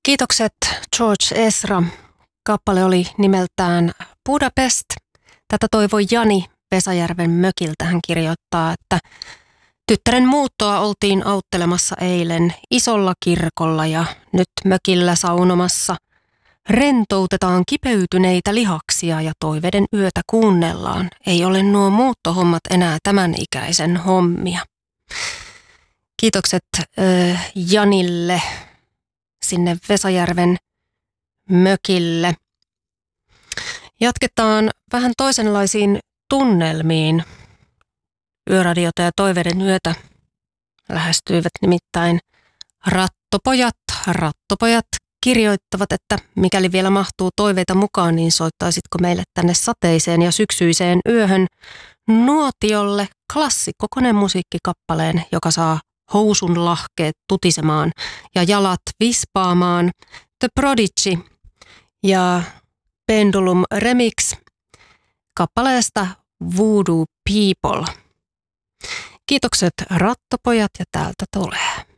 Kiitokset George Ezra. Kappale oli nimeltään Budapest. Tätä toivoi Jani Vesajärven mökiltä. Hän kirjoittaa, että tyttären muuttoa oltiin auttelemassa eilen isolla kirkolla ja nyt mökillä saunomassa. Rentoutetaan kipeytyneitä lihaksia ja toiveiden yötä kuunnellaan. Ei ole nuo muuttohommat enää tämän ikäisen hommia. Kiitokset Janille sinne Vesajärven mökille. Jatketaan vähän toisenlaisiin tunnelmiin. Yöradiota ja toiveiden yötä lähestyivät nimittäin rattopojat. Rattopojat kirjoittavat, että mikäli vielä mahtuu toiveita mukaan, niin soittaisitko meille tänne sateiseen ja syksyiseen yöhön nuotiolle klassikkokoneen musiikkikappaleen, joka saa housun lahkeet tutisemaan ja jalat vispaamaan. The Prodigy ja Pendulum Remix kappaleesta Voodoo People. Kiitokset rattopojat ja täältä tulee.